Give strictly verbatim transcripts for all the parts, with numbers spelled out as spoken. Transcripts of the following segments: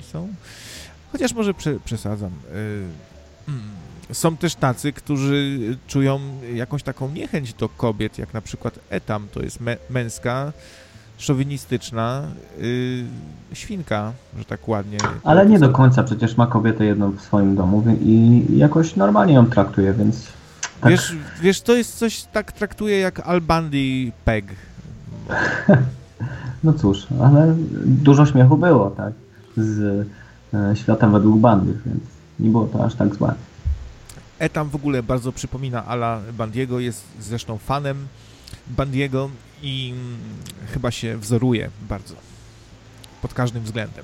są. Chociaż może prze, przesadzam. Są też tacy, którzy czują jakąś taką niechęć do kobiet, jak na przykład Etam, to jest me, męska, szowinistyczna yy, świnka, że tak ładnie. Ale nie do końca, przecież ma kobietę jedną w swoim domu i jakoś normalnie ją traktuje, więc... Tak. Wiesz, wiesz, to jest coś, tak traktuje jak Al Bundy Peg. No cóż, ale dużo śmiechu było, tak, z e, świata według Bundy, więc nie było to aż tak złe. Etam w ogóle bardzo przypomina Ala Bundy'ego, jest zresztą fanem Bundy'ego i mm, chyba się wzoruje bardzo pod każdym względem.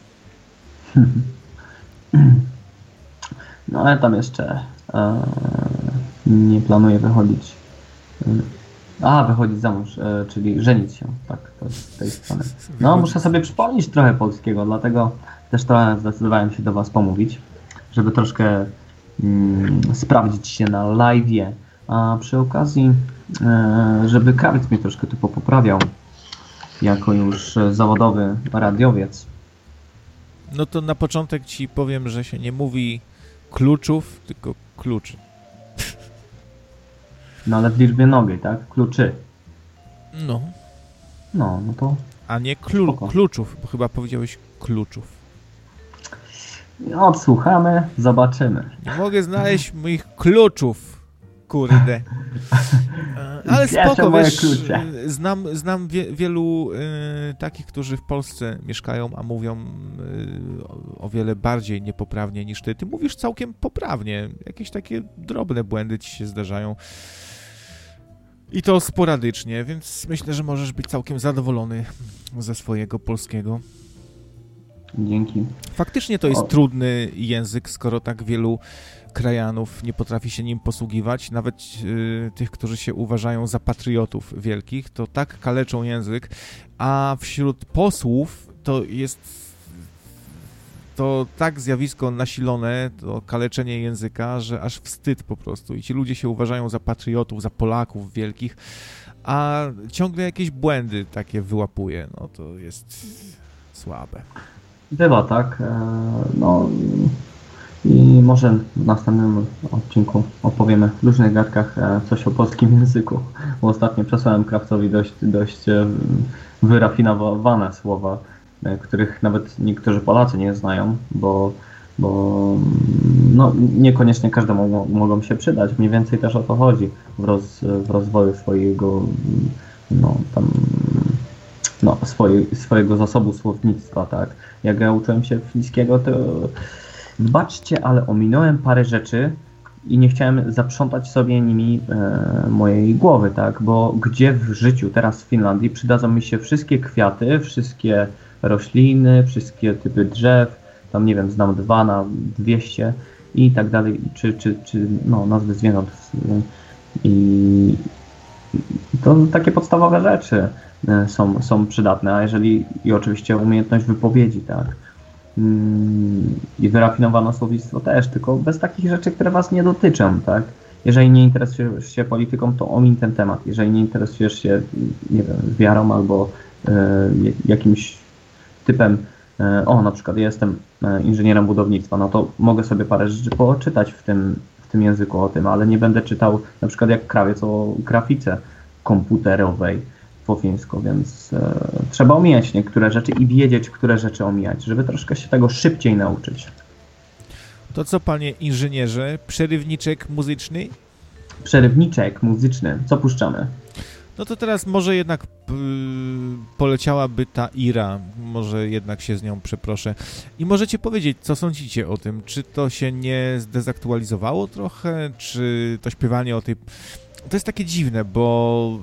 No ale tam jeszcze e, nie planuje wychodzić. A, wychodzić za mąż, e, czyli żenić się, tak, to jest z tej strony. No, muszę sobie przypomnieć trochę polskiego, dlatego też trochę zdecydowałem się do Was pomówić, żeby troszkę mm, sprawdzić się na live'ie, a przy okazji, e, żeby Krawiec mnie troszkę tu poprawiał, jako już zawodowy radiowiec. No to na początek Ci powiem, że się nie mówi kluczów, tylko kluczy. No ale w liczbie mnogiej, tak? Kluczy. No. No, no to... A nie klu- kluczów, bo chyba powiedziałeś kluczów. Odsłuchamy, zobaczymy. Nie mogę znaleźć moich kluczów, kurde. Ale spoko, wiesz, znam, znam wie, wielu y, takich, którzy w Polsce mieszkają, a mówią y, o, o wiele bardziej niepoprawnie niż ty. Ty mówisz całkiem poprawnie. Jakieś takie drobne błędy ci się zdarzają. I to sporadycznie, więc myślę, że możesz być całkiem zadowolony ze swojego polskiego. Dzięki. Faktycznie to jest o. trudny język, skoro tak wielu krajanów nie potrafi się nim posługiwać. Nawet y, tych, którzy się uważają za patriotów wielkich, to tak kaleczą język, a wśród posłów to jest to tak zjawisko nasilone, to kaleczenie języka, że aż wstyd po prostu. I ci ludzie się uważają za patriotów, za Polaków wielkich, a ciągle jakieś błędy takie wyłapuje. No to jest słabe. Bywa tak. No i może w następnym odcinku opowiemy w różnych gadkach coś o polskim języku. Bo ostatnio przesłałem Krawcowi dość, dość wyrafinowane słowa, których nawet niektórzy Polacy nie znają, bo, bo no, niekoniecznie każdemu mogą się przydać. Mniej więcej też o to chodzi w, roz, w rozwoju swojego no, tam, no, swoje, swojego zasobu słownictwa, tak. Jak ja uczyłem się fińskiego, to wybaczcie, ale ominąłem parę rzeczy i nie chciałem zaprzątać sobie nimi e, mojej głowy, tak, bo gdzie w życiu teraz w Finlandii przydadzą mi się wszystkie kwiaty, wszystkie rośliny, wszystkie typy drzew, tam nie wiem, znam dwa na dwieście i tak dalej, czy, czy, czy no, nazwy zwierząt i to takie podstawowe rzeczy są, są przydatne, a jeżeli i oczywiście umiejętność wypowiedzi, tak, i wyrafinowane słownictwo też, tylko bez takich rzeczy, które Was nie dotyczą, tak. Jeżeli nie interesujesz się polityką, to omiń ten temat. Jeżeli nie interesujesz się, nie wiem, wiarą albo e, jakimś typem, e, o, na przykład ja jestem inżynierem budownictwa, no to mogę sobie parę rzeczy poczytać w tym, w tym języku o tym, ale nie będę czytał na przykład jak Krawiec o grafice komputerowej po fińsku, więc e, trzeba omijać niektóre rzeczy i wiedzieć, które rzeczy omijać, żeby troszkę się tego szybciej nauczyć. To co, panie inżynierze, przerywniczek muzyczny? Przerywniczek muzyczny, co puszczamy? No to teraz może jednak yy, poleciałaby ta Ira, może jednak się z nią przeproszę. I możecie powiedzieć, co sądzicie o tym, czy to się nie zdezaktualizowało trochę, czy to śpiewanie o tej... To jest takie dziwne, bo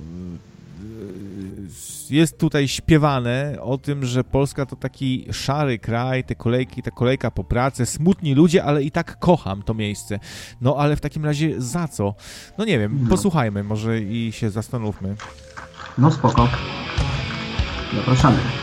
jest tutaj śpiewane o tym, że Polska to taki szary kraj, te kolejki, ta kolejka po pracę, smutni ludzie, ale i tak kocham to miejsce. No ale w takim razie za co? No nie wiem, no. Posłuchajmy może i się zastanówmy. No spoko. Zapraszamy.